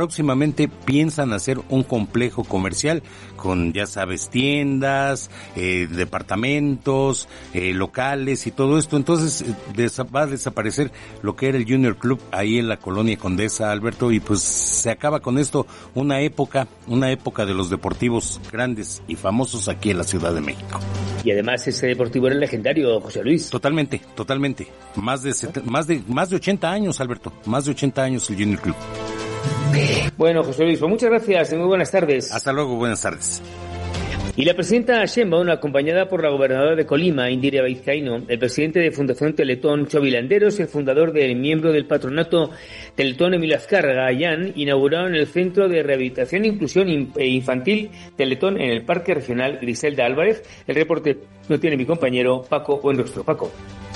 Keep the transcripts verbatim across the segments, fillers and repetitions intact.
próximamente piensan hacer un complejo comercial con, ya sabes, tiendas, eh, departamentos, eh, locales y todo esto. Entonces eh, desa- va a desaparecer lo que era el Junior Club ahí en la Colonia Condesa, Alberto, y pues se acaba con esto una época, una época de los deportivos grandes y famosos aquí en la Ciudad de México. Y además ese deportivo era legendario, José Luis. Totalmente, totalmente. Más de set- más de más de ochenta años, Alberto. Más de ochenta años el Junior Club. Bueno, José Luis, pues muchas gracias y muy buenas tardes. Hasta luego, buenas tardes. Y la presidenta Sheinbaum, acompañada por la gobernadora de Colima, Indira Vizcaíno, el presidente de Fundación Teletón, Xovi Landeros, y el fundador del miembro del patronato Teletón, Emilio Azcárraga Ayán, inauguraron el Centro de Rehabilitación e Inclusión Infantil Teletón en el Parque Regional Griselda Álvarez. El reporte lo tiene mi compañero Paco Buenrostro. Paco.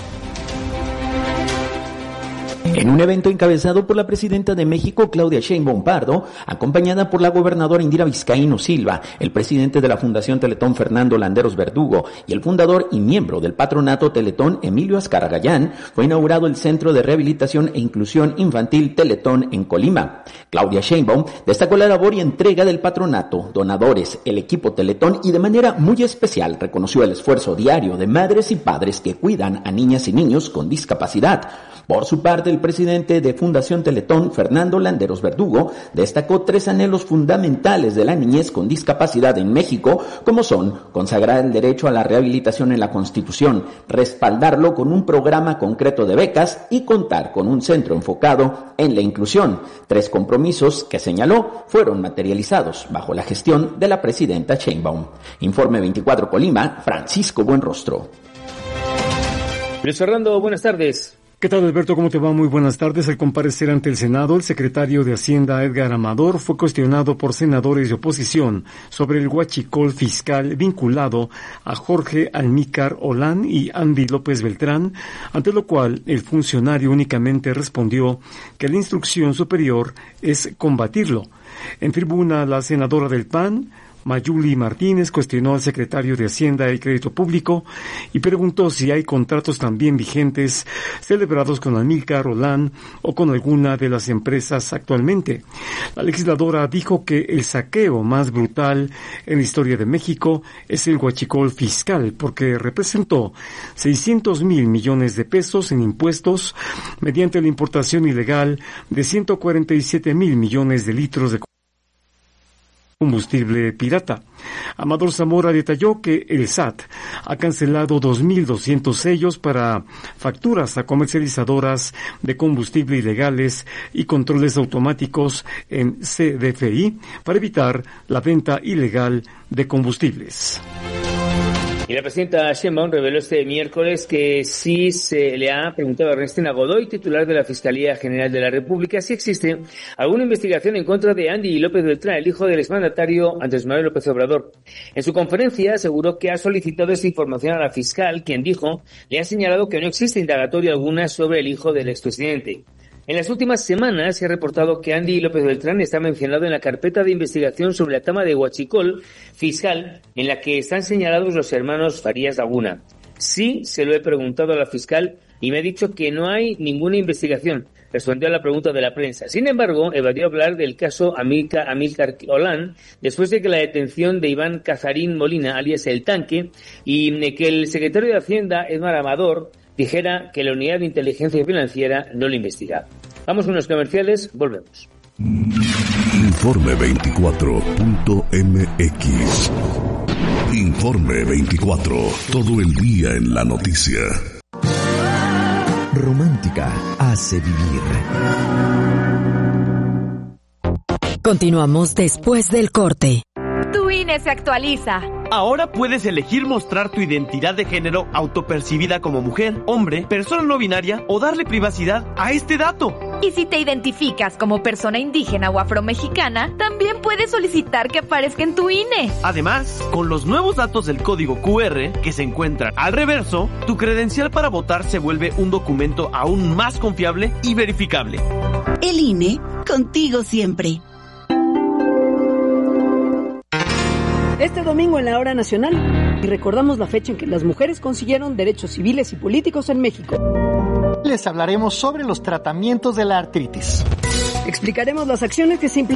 En un evento encabezado por la presidenta de México, Claudia Sheinbaum Pardo, acompañada por la gobernadora Indira Vizcaíno Silva, el presidente de la Fundación Teletón, Fernando Landeros Verdugo, y el fundador y miembro del patronato Teletón, Emilio Azcárraga Ayán, fue inaugurado el Centro de Rehabilitación e Inclusión Infantil Teletón en Colima. Claudia Sheinbaum destacó la labor y entrega del patronato, donadores, el equipo Teletón y de manera muy especial reconoció el esfuerzo diario de madres y padres que cuidan a niñas y niños con discapacidad. Por su parte, el presidente de Fundación Teletón, Fernando Landeros Verdugo, destacó tres anhelos fundamentales de la niñez con discapacidad en México, como son consagrar el derecho a la rehabilitación en la Constitución, respaldarlo con un programa concreto de becas y contar con un centro enfocado en la inclusión. Tres compromisos que señaló fueron materializados bajo la gestión de la presidenta Sheinbaum. Informe veinticuatro Colima, Francisco Buenrostro. Luis Fernando, buenas tardes. ¿Qué tal, Alberto? ¿Cómo te va? Muy buenas tardes. Al comparecer ante el Senado, el secretario de Hacienda, Edgar Amador, fue cuestionado por senadores de oposición sobre el huachicol fiscal vinculado a Jorge Almícar Olán y Andy López Beltrán, ante lo cual el funcionario únicamente respondió que la instrucción superior es combatirlo. En tribuna, la senadora del P A N, Mayuli Martínez, cuestionó al secretario de Hacienda y Crédito Público y preguntó si hay contratos también vigentes celebrados con Almícar Olán o con alguna de las empresas actualmente. La legisladora dijo que el saqueo más brutal en la historia de México es el huachicol fiscal, porque representó seiscientos mil millones de pesos en impuestos mediante la importación ilegal de ciento cuarenta y siete mil millones de litros de combustible pirata. Amador Zamora detalló que el S A T ha cancelado dos mil doscientos sellos para facturas a comercializadoras de combustible ilegales y controles automáticos en C D F I para evitar la venta ilegal de combustibles. Y la presidenta Sheinbaum reveló este miércoles que sí se le ha preguntado a Ernestina Godoy, titular de la Fiscalía General de la República, si existe alguna investigación en contra de Andy López Beltrán, el hijo del exmandatario Andrés Manuel López Obrador. En su conferencia aseguró que ha solicitado esta información a la fiscal, quien dijo le ha señalado que no existe indagatoria alguna sobre el hijo del expresidente. En las últimas semanas se ha reportado que Andy López Beltrán está mencionado en la carpeta de investigación sobre la tama de huachicol fiscal en la que están señalados los hermanos Farías Laguna. Sí, se lo he preguntado a la fiscal y me ha dicho que no hay ninguna investigación. Respondió a la pregunta de la prensa. Sin embargo, evadió hablar del caso Amílcar, Amílcar Olán después de que la detención de Iván Cazarín Molina, alias El Tanque, y que el secretario de Hacienda, Edgar Amador, dijera que la unidad de inteligencia financiera no lo investiga. Vamos a unos comerciales, volvemos. Informe veinticuatro punto m x. Informe veinticuatro, todo el día en la noticia. Romántica hace vivir. Continuamos después del corte. Tu I N E se actualiza. Ahora puedes elegir mostrar tu identidad de género autopercibida como mujer, hombre, persona no binaria o darle privacidad a este dato. Y si te identificas como persona indígena o afromexicana, también puedes solicitar que aparezca en tu I N E. Además, con los nuevos datos del código Q R que se encuentran al reverso, tu credencial para votar se vuelve un documento aún más confiable y verificable. El I N E, contigo siempre. Este domingo en la Hora Nacional, y recordamos la fecha en que las mujeres consiguieron derechos civiles y políticos en México. Les hablaremos sobre los tratamientos de la artritis. Explicaremos las acciones que se implementan